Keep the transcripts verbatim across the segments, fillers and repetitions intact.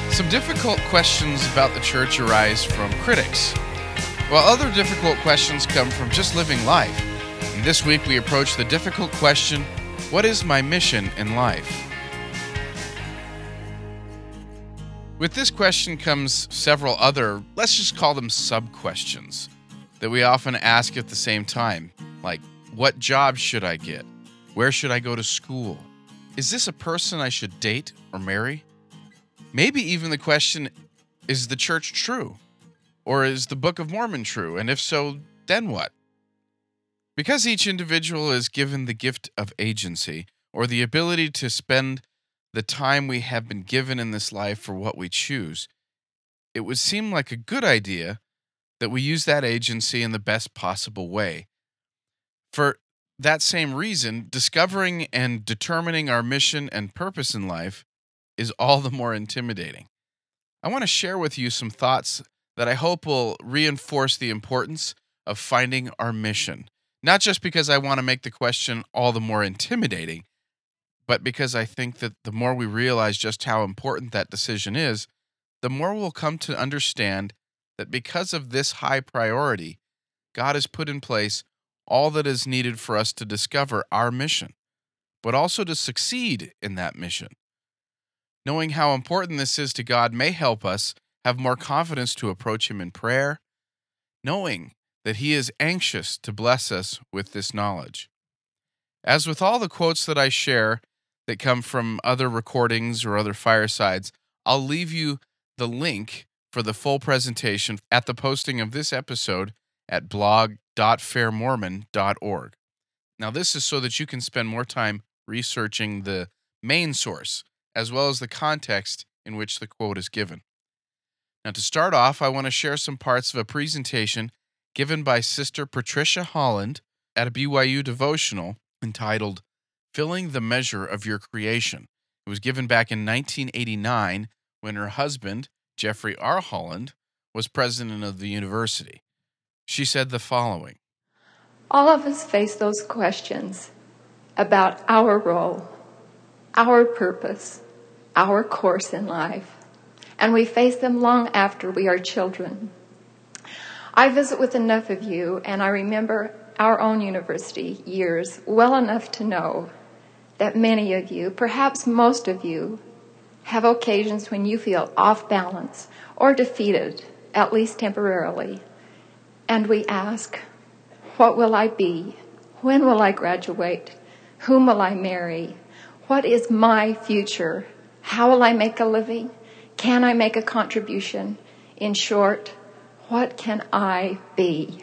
Some difficult questions about the church arise from critics, while other difficult questions come from just living life. And this week we approach the difficult question, what is my mission in life? With this question comes several other, let's just call them sub-questions, that we often ask at the same time, like, what job should I get? Where should I go to school? Is this a person I should date or marry? Maybe even the question, is the church true? Or is the Book of Mormon true? And if so, then what? Because each individual is given the gift of agency, or the ability to spend the time we have been given in this life for what we choose, it would seem like a good idea that we use that agency in the best possible way. For that same reason, discovering and determining our mission and purpose in life is all the more intimidating. I want to share with you some thoughts that I hope will reinforce the importance of finding our mission. Not just because I want to make the question all the more intimidating, but because I think that the more we realize just how important that decision is, the more we'll come to understand that because of this high priority, God has put in place all that is needed for us to discover our mission, but also to succeed in that mission. Knowing how important this is to God may help us have more confidence to approach Him in prayer, knowing that He is anxious to bless us with this knowledge. As with all the quotes that I share that come from other recordings or other firesides, I'll leave you the link for the full presentation at the posting of this episode at blog dot fair mormon dot org. Now, this is so that you can spend more time researching the main source, as well as the context in which the quote is given. Now, to start off, I want to share some parts of a presentation given by Sister Patricia Holland at a B Y U devotional entitled, Filling the Measure of Your Creation. It was given back in nineteen eighty-nine when her husband, Jeffrey R. Holland, was president of the university. She said the following. All of us face those questions about our role, our purpose, our course in life, and we face them long after we are children. I visit with enough of you, and I remember our own university years well enough to know that many of you, perhaps most of you, have occasions when you feel off balance or defeated, at least temporarily. And we ask, what will I be? When will I graduate? Whom will I marry? What is my future? How will I make a living? Can I make a contribution? In short, what can I be?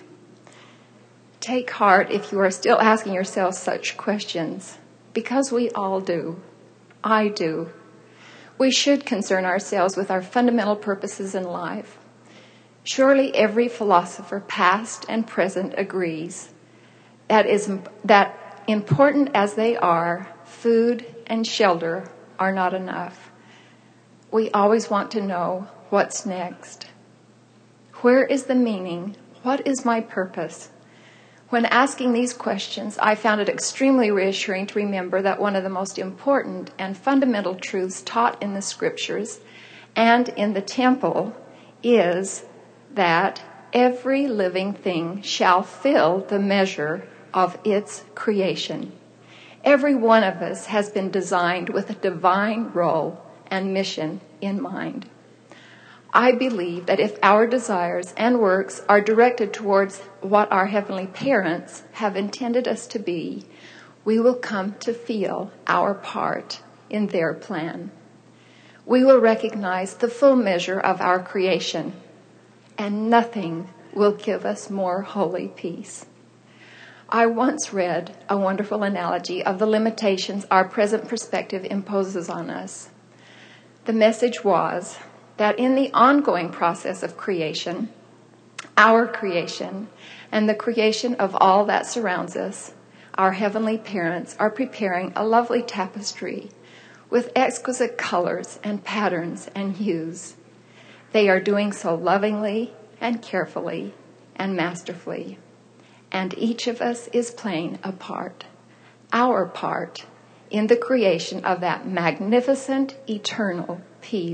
Take heart if you are still asking yourself such questions, because we all do. I do. We should concern ourselves with our fundamental purposes in life. Surely every philosopher, past and present, agrees that is that important as they are, food and shelter are not enough. We always want to know what's next. Where is the meaning? What is my purpose? When asking these questions, I found it extremely reassuring to remember that one of the most important and fundamental truths taught in the scriptures and in the temple is that every living thing shall fill the measure of its creation. Every one of us has been designed with a divine role and mission in mind. I believe that if our desires and works are directed towards what our heavenly parents have intended us to be, we will come to feel our part in their plan. We will recognize the full measure of our creation, and nothing will give us more holy peace. I once read a wonderful analogy of the limitations our present perspective imposes on us. The message was that in the ongoing process of creation, our creation, and the creation of all that surrounds us, our heavenly parents are preparing a lovely tapestry with exquisite colors and patterns and hues. They are doing so lovingly and carefully and masterfully. And each of us is playing a part, our part, in the creation of that magnificent, eternal piece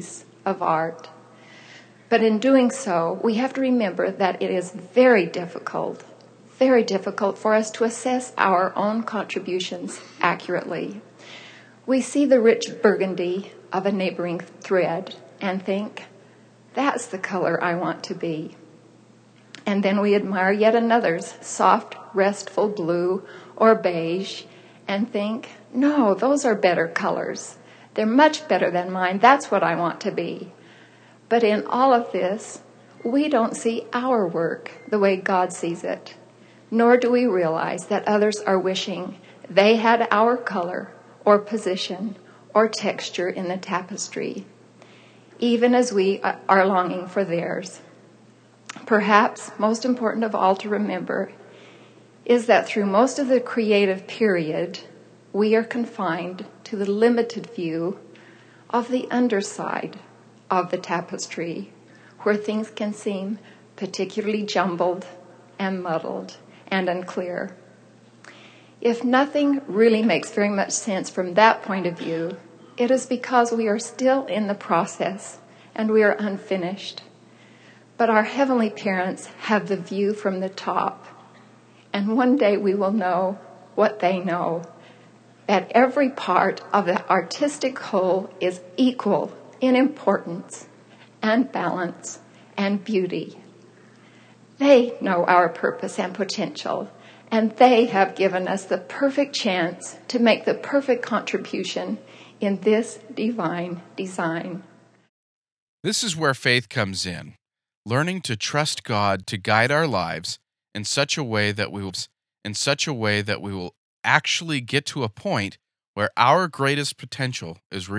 of art. But in doing so, we have to remember that it is very difficult, very difficult for us to assess our own contributions accurately. We see the rich burgundy of a neighboring thread and think, that's the color I want to be. And then we admire yet another's soft, restful blue or beige and think, no, those are better colors. They're much better than mine. That's what I want to be. But in all of this, we don't see our work the way God sees it, nor do we realize that others are wishing they had our color or position or texture in the tapestry, even as we are longing for theirs. Perhaps most important of all to remember is that through most of the creative period, we are confined to the limited view of the underside of the tapestry, where things can seem particularly jumbled and muddled and unclear. If nothing really makes very much sense from that point of view, it is because we are still in the process and we are unfinished. But our heavenly parents have the view from the top, and one day we will know what they know, that every part of the artistic whole is equal in importance and balance and beauty. They know our purpose and potential, and they have given us the perfect chance to make the perfect contribution in this divine design. This is where faith comes in, learning to trust God to guide our lives in such a way that we will in such a way that we will actually get to a point where our greatest potential is